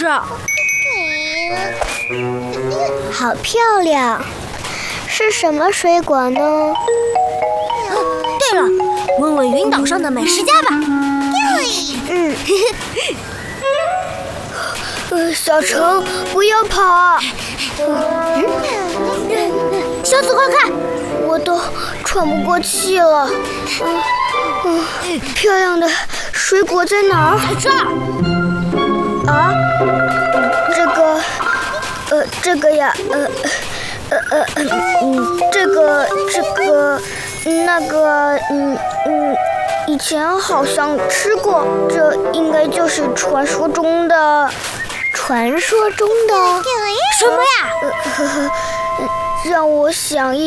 好漂亮，是什么水果呢？ 对了，问问云岛上的美食家吧。 小橙，不要跑啊！ 小紫，快看， 我都喘不过气了。漂亮的水果在哪儿？ 在这儿。 啊，这个呀，那个，以前好像吃过，这应该就是传说中的什么呀？ 让我想一